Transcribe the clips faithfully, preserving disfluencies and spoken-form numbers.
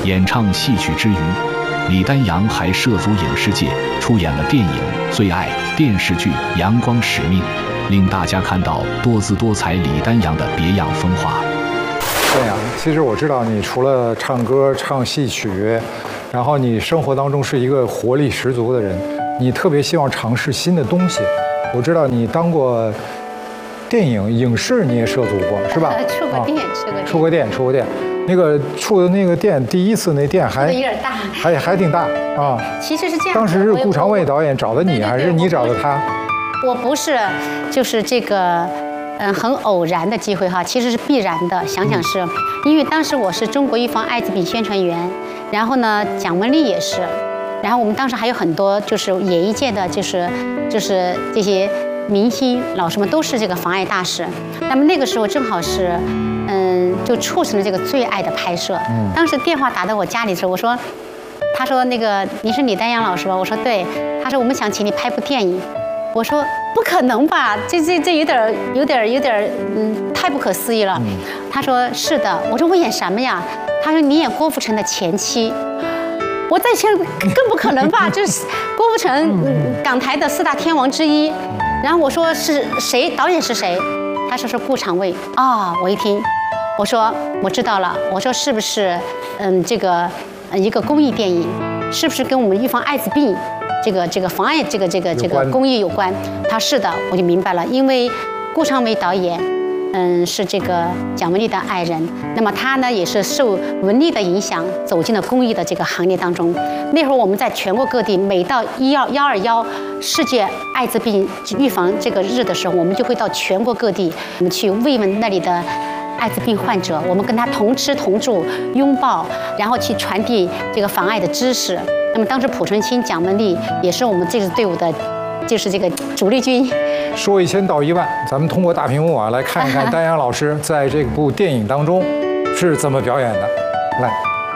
演唱戏曲之余，李丹阳还涉足影视界，出演了电影《最爱》、电视剧《阳光使命》，令大家看到多姿多彩李丹阳的别样风华。 丹阳，其实我知道你除了唱歌、唱戏曲，然后你生活当中是一个活力十足的人，你特别希望尝试新的东西。我知道你当过电影、影视，你也涉足过，是吧？ 出过店， 出过店，出过店。那个出的那个店，第一次那店还有点大， 还还挺大啊。 其实是这样。 当时是顾长卫导演找的你，还是你找的他？ 我不是，就是这个，嗯，很偶然的机会哈，其实是必然的。想想是，因为当时我是中国预防艾滋病宣传员，然后呢，蒋雯丽也是。然后我们当时还有很多就是演艺界的，就是就是这些明星老师们都是这个防艾大使。那么那个时候正好是，嗯，就促成了这个最爱的拍摄。嗯。当时电话打到我家里的时候，我说，他说那个你是李丹阳老师吧？我说对。他说我们想请你拍部电影。我说不可能吧？这这这有点有点有点嗯，太不可思议了。嗯。他说是的。我说我演什么呀？他说你演郭富城的前妻。我在想更不可能吧，就是郭富城，嗯，港台的四大天王之一。然后我说是谁？导演是谁？他说是顾长卫。啊、哦，我一听，我说我知道了。我说是不是嗯这个一个公益电影？是不是跟我们预防艾滋病这个这个防艾这个这个这个公益有关？他是的，我就明白了，因为顾长卫导演。嗯，是这个蒋雯丽的爱人。那么他呢，也是受文丽的影响，走进了公益的这个行列当中。那会儿我们在全国各地，每到一幺幺二幺世界艾滋病预防这个日的时候，我们就会到全国各地，我们去慰问那里的艾滋病患者，我们跟他同吃同住，拥抱，然后去传递这个防艾的知识。那么当时濮存昕、蒋雯丽也是我们这支队伍的，就是这个主力军。 说一千道一万，咱们通过大屏幕啊来看一看丹阳老师在这部电影当中是怎么表演的。来，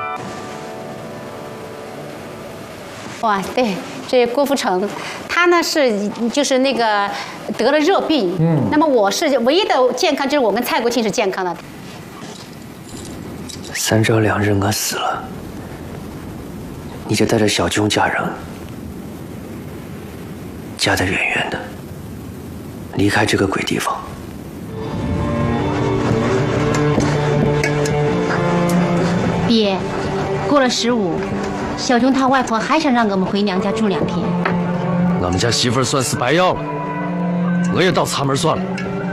哇，对，这郭富城，他呢是就是那个得了热病，嗯，那么我是唯一的健康，就是我跟蔡国庆是健康的。 三朝两日我死了，你就带着小军家人，嫁得远远的。离开这个鬼地方。 爹，过了十五，小军他外婆还想让我们回娘家住两天。 我们家媳妇儿算是白要了，我也到茶门算了。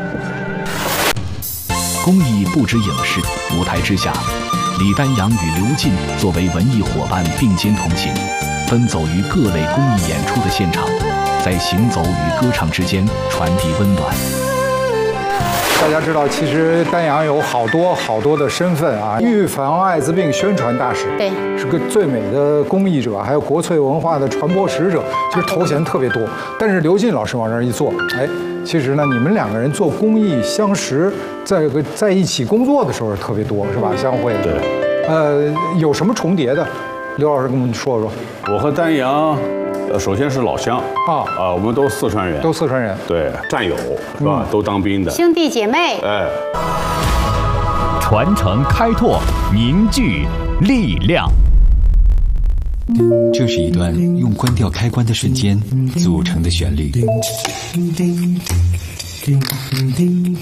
公益不止影视，舞台之下，李丹阳与刘进作为文艺伙伴并肩同行，奔走于各类公益演出的现场。在行走与歌唱之间传递温暖。 大家知道，其实丹阳有好多好多的身份啊，预防艾滋病宣传大使， 对， 是个最美的公益者，还有国粹文化的传播使者，其实头衔特别多。但是刘进老师往这儿一坐，哎，其实呢，你们两个人做公益相识，在个在一起工作的时候特别多，是吧？相会。 对。 呃，有什么重叠的？刘老师跟我们说说。 我和丹阳。呃，首先是老乡啊啊，我们都四川人， 都四川人， 对，战友是吧？都当兵的兄弟姐妹， 哎， 传承开拓，凝聚力量。 这是一段用关掉开关的瞬间组成的旋律。